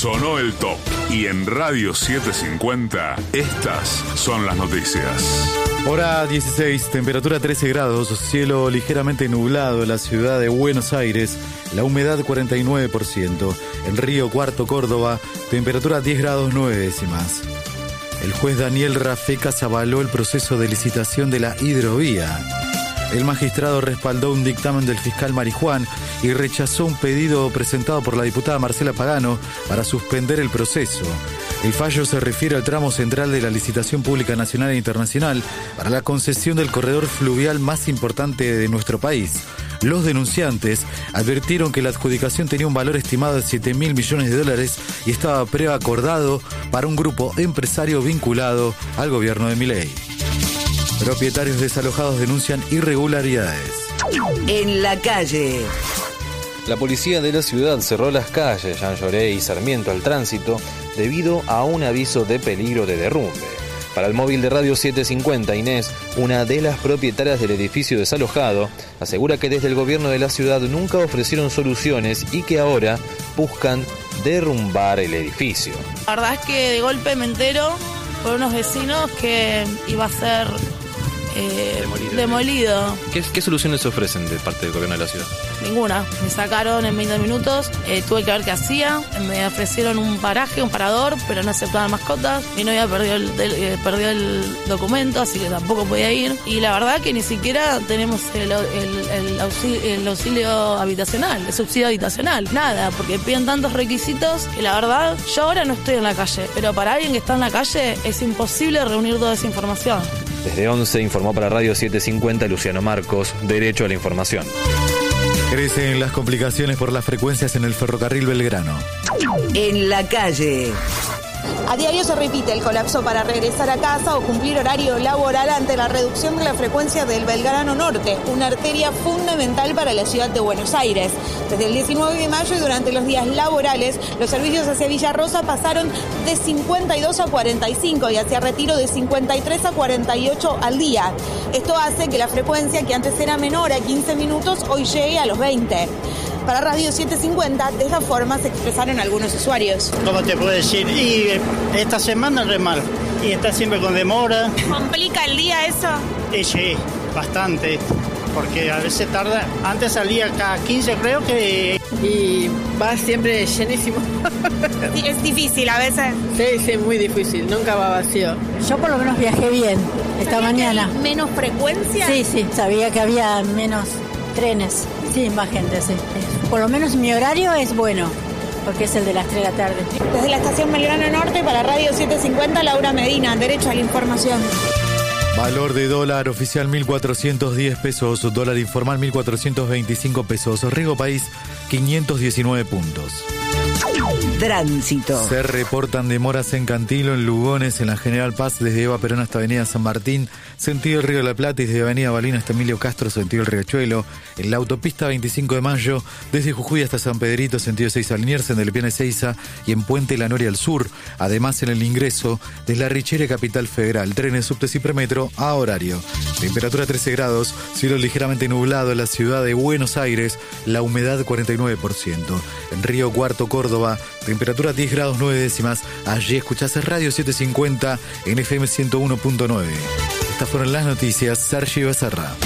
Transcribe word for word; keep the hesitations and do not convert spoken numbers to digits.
Sonó el top. Y en Radio setecientos cincuenta, estas son las noticias. Hora dieciséis, temperatura trece grados, cielo ligeramente nublado en la ciudad de Buenos Aires, la humedad cuarenta y nueve por ciento. En Río Cuarto, Córdoba, temperatura diez grados nueve décimas. El juez Daniel Rafecas avaló el proceso de licitación de la hidrovía. El magistrado respaldó un dictamen del fiscal Marijuán y rechazó un pedido presentado por la diputada Marcela Pagano para suspender el proceso. El fallo se refiere al tramo central de la licitación pública nacional e internacional para la concesión del corredor fluvial más importante de nuestro país. Los denunciantes advirtieron que la adjudicación tenía un valor estimado de siete mil millones de dólares y estaba preacordado para un grupo empresario vinculado al gobierno de Milei. Propietarios desalojados denuncian irregularidades. En la calle. La policía de la ciudad cerró las calles Jean Lloré y Sarmiento al tránsito debido a un aviso de peligro de derrumbe. Para el móvil de Radio setecientos cincuenta, Inés, una de las propietarias del edificio desalojado, asegura que desde el gobierno de la ciudad nunca ofrecieron soluciones y que ahora buscan derrumbar el edificio. La verdad es que de golpe me entero por unos vecinos que iba a ser eh, demolido. demolido. ¿Qué, ¿Qué soluciones se ofrecen de parte del gobierno de la ciudad? Ninguna. Me sacaron en veinte minutos, eh, tuve que ver qué hacía, me ofrecieron un paraje, un parador, pero no aceptaban mascotas. Mi novia perdió el, del, eh, perdió el documento, así que tampoco podía ir. Y la verdad que ni siquiera tenemos el, el, el, auxilio, el auxilio habitacional, el subsidio habitacional. Nada, porque piden tantos requisitos que la verdad, yo ahora no estoy en la calle, pero para alguien que está en la calle es imposible reunir toda esa información. Desde once informó para Radio setecientos cincuenta Luciano Marcos, Derecho a la Información. Crecen las complicaciones por las frecuencias en el ferrocarril Belgrano. En la calle. A diario se repite el colapso para regresar a casa o cumplir horario laboral ante la reducción de la frecuencia del Belgrano Norte, una arteria fundamental para la ciudad de Buenos Aires. Desde el diecinueve de mayo y durante los días laborales, los servicios hacia Villa Rosa pasaron de cincuenta y dos a cuarenta y cinco y hacia Retiro de cincuenta y tres a cuarenta y ocho al día. Esto hace que la frecuencia, que antes era menor a quince minutos, hoy llegue a los veinte. Para Radio setecientos cincuenta, de esta forma se expresaron algunos usuarios. ¿Cómo te puedo decir? Y esta semana re mal. Y está siempre con demora. ¿Complica el día eso? Y sí, bastante. Porque a veces tarda. Antes salía cada quince, creo que... Y va siempre llenísimo. Sí, es difícil a veces. Sí, sí, muy difícil. Nunca va vacío. Yo por lo menos viajé bien esta mañana. ¿Menos frecuencia? Sí, sí. Sabía que había menos trenes. Sí, más gente, sí. Por lo menos mi horario es bueno, porque es el de las tres de la tarde. Desde la estación Belgrano Norte para Radio setecientos cincuenta, Laura Medina, Derecho a la Información. Valor de dólar oficial mil cuatrocientos diez pesos, dólar informal mil cuatrocientos veinticinco pesos, Riego País quinientos diecinueve puntos. Tránsito. Se reportan demoras en Cantilo, en Lugones, en la General Paz, desde Eva Perón hasta Avenida San Martín, sentido el Río de la Plata y desde Avenida Balín hasta Emilio Castro, sentido el Riachuelo, en la autopista veinticinco de mayo, desde Jujuy hasta San Pedrito, sentido Seiza Liniers, en Del Piane Seiza y en Puente La Noria al sur, además en el ingreso desde la Richera Capital Federal, trenes, subtes y premetro a horario. Temperatura trece grados, cielo ligeramente nublado en la ciudad de Buenos Aires, la humedad cuarenta y nueve por ciento. En Río Cuarto, Córdoba, temperatura diez grados nueve décimas. Allí escuchás Radio setecientos cincuenta en F M ciento uno punto nueve. Estas fueron las noticias. Sergio Becerra.